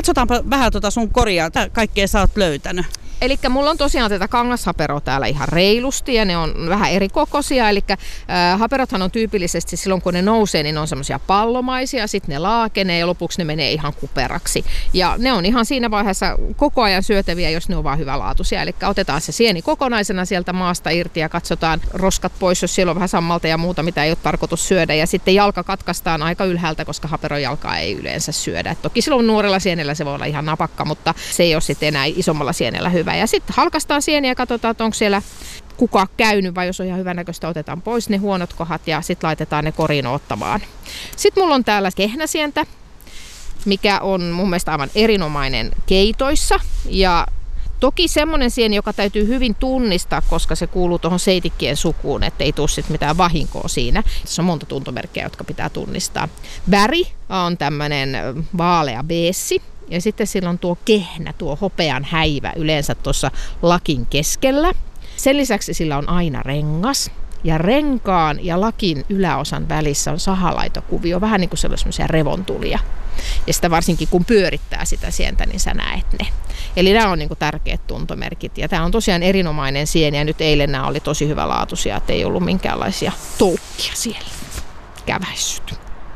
Katsotaanpa vähän sun koria, kaikkea sä oot löytänyt. Eli mulla on tosiaan tätä kangashaperoa täällä ihan reilusti ja ne on vähän eri kokoisia. Eli haperothan on tyypillisesti silloin kun ne nousee, niin ne on semmoisia pallomaisia, sitten ne laakenee ja lopuksi ne menee ihan kuperaksi. Ja ne on ihan siinä vaiheessa koko ajan syötäviä, jos ne on vaan hyvälaatuisia. Eli otetaan se sieni kokonaisena sieltä maasta irti ja katsotaan roskat pois, jos siellä on vähän sammalta ja muuta, mitä ei ole tarkoitus syödä. Ja sitten jalka katkaistaan aika ylhäältä, koska haperon jalkaa ei yleensä syödä. Et toki silloin nuorella sienellä se voi olla ihan napakka, mutta se ei ole sitten enää isommalla sienellä hyvä. Ja sitten halkaistaan sieniä ja katsotaan, että onko siellä kuka käynyt vai jos on ihan hyvänäköistä, otetaan pois ne huonot kohdat ja sitten laitetaan ne koriin ottamaan. Sitten mulla on täällä kehnäsientä, mikä on mun mielestä aivan erinomainen keitoissa ja toki semmoinen sieni, joka täytyy hyvin tunnistaa, koska se kuuluu tuohon seitikkien sukuun, ettei tule sitten mitään vahinkoa siinä. Tässä on monta tuntomerkkiä, jotka pitää tunnistaa. Väri on tämmöinen vaalea beessi. Ja sitten sillä on tuo kehnä, tuo hopean häivä yleensä tuossa lakin keskellä. Sen lisäksi sillä on aina rengas. Ja renkaan ja lakin yläosan välissä on sahalaitokuvio, vähän niin kuin sellaisia revontulia. Ja sitä varsinkin kun pyörittää sitä sientä, niin sä näet ne. Eli nämä on niin kuin tärkeät tuntomerkit. Ja tämä on tosiaan erinomainen sieni ja nyt eilen nämä oli tosi hyvälaatuisia, että ei ollut minkäänlaisia toukkia siellä käväissyt.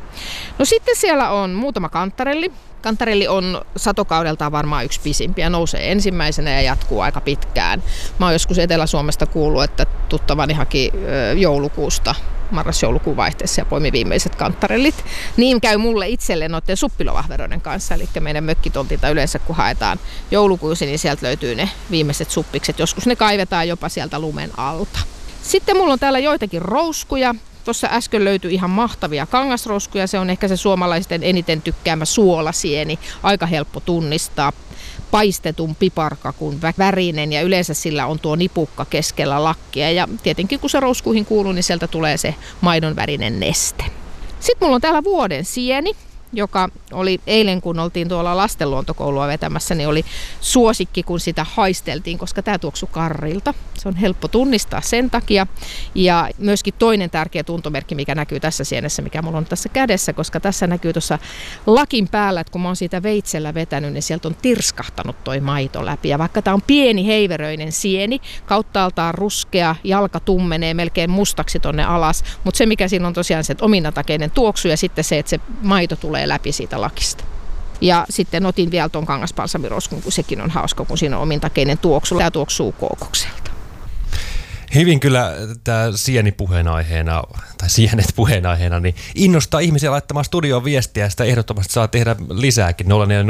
No sitten siellä on muutama kantarelli. Kantarelli on satokaudeltaan varmaan yksi pisimpiä, nousee ensimmäisenä ja jatkuu aika pitkään. Mä oon joskus Etelä-Suomesta kuullut, että tuttavani haki joulukuusta, marras-joulukuun vaihteessa ja poimi viimeiset kantarellit. Niin käy mulle itselle noiden suppilovahveroiden kanssa, eli meidän mökkitontilta yleensä kun haetaan joulukuusi, niin sieltä löytyy ne viimeiset suppikset. Joskus ne kaivetaan jopa sieltä lumen alta. Sitten mulla on täällä joitakin rouskuja. Tuossa äsken löytyi ihan mahtavia kangasrouskuja. Se on ehkä se suomalaisten eniten tykkäämä suolasieni. Aika helppo tunnistaa. Paistetun piparkakun värinen ja yleensä sillä on tuo nipukka keskellä lakkia. Ja tietenkin kun se rouskuihin kuuluu, niin sieltä tulee se maidon värinen neste. Sitten mulla on täällä vuoden sieni, joka oli eilen, kun oltiin tuolla lastenluontokoulua vetämässä, niin oli suosikki, kun sitä haisteltiin, koska tämä tuoksui karrilta. Se on helppo tunnistaa sen takia. Ja myöskin toinen tärkeä tuntomerkki, mikä näkyy tässä sienessä, mikä mulla on tässä kädessä, koska tässä näkyy tuossa lakin päällä, että kun mä oon siitä veitsellä vetänyt, niin sieltä on tirskahtanut toi maito läpi. Ja vaikka tämä on pieni heiveröinen sieni, kauttaaltaan ruskea, jalka tummenee melkein mustaksi tonne alas, mutta se mikä siinä on tosiaan se ominatakeinen tuoksu ja sitten se, että se maito tulee läpi siitä lakista. Ja sitten otin vielä tuon kangaspalsamiroskun, kun sekin on hauska, kun siinä on omintakeinen tuoksu. Tämä tuoksuu kookokselta. Hyvin kyllä tämä sieni puheenaiheena, tai sienet puheenaiheena, niin innostaa ihmisiä laittamaan studioon viestiä. Sitä ehdottomasti saa tehdä lisääkin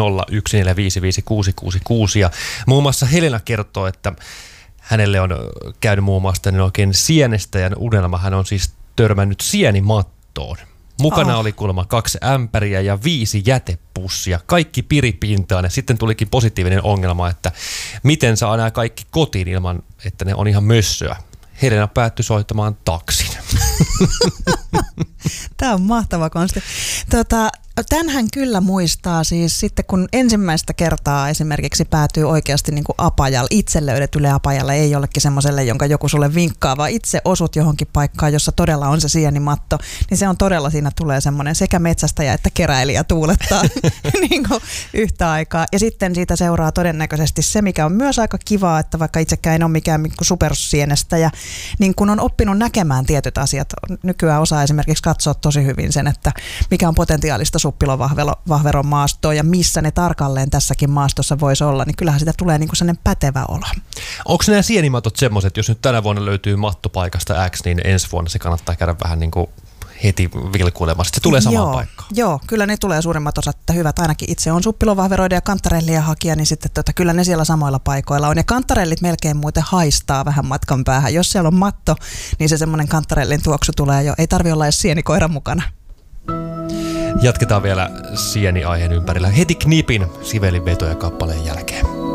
0401455666. Ja muun muassa Helena kertoo, että hänelle on käynyt muun muassa niin oikein sienestä ja unelma. Hän on siis törmännyt sienimattoon. Mukana oli kuulemma 2 ämpäriä ja 5 jätepussia, kaikki piripintaan ja sitten tulikin positiivinen ongelma, että miten saa nämä kaikki kotiin ilman, että ne on ihan mössöä. Helena päättyi soittamaan taksin. Tämä on mahtava konsti. Tämänhän kyllä muistaa siis sitten, kun ensimmäistä kertaa esimerkiksi päätyy oikeasti niin kuin apajalle, itse löydetylle apajalle, ei jollekin semmoiselle, jonka joku sulle vinkkaa, vaan itse osut johonkin paikkaan, jossa todella on se sienimatto, niin se on todella, siinä tulee semmoinen sekä metsästäjä että keräilijä tuulettaa niin kuin yhtä aikaa. Ja sitten siitä seuraa todennäköisesti se, mikä on myös aika kivaa, että vaikka itsekään en ole mikään supersienestäjä, niin kun on oppinut näkemään tietyt asiat, nykyään osaa esimerkiksi katsoa tosi hyvin sen, että mikä on potentiaalista suppilovahveron maastoa ja missä ne tarkalleen tässäkin maastossa voisi olla, niin kyllähän sitä tulee niin kuin sellainen pätevä olo. Onko nämä sienimatot semmoiset, jos nyt tänä vuonna löytyy mattopaikasta X, niin ensi vuonna se kannattaa käydä vähän niin kuin heti vilkuilemassa. Se tulee samaan paikkaan. Joo, kyllä ne tulee suurimmat osat, että hyvät. Ainakin itse on suppilovahveroiden ja kantarellien hakija, niin sitten kyllä ne siellä samoilla paikoilla on. Ja kantarellit melkein muuten haistaa vähän matkan päähän. Jos siellä on matto, niin se semmoinen kantarellin tuoksu tulee jo. Ei tarvitse olla edes sienikoira mukana. Jatketaan vielä sieni-aiheen ympärillä heti Knipin Sivelin vetoja kappaleen jälkeen.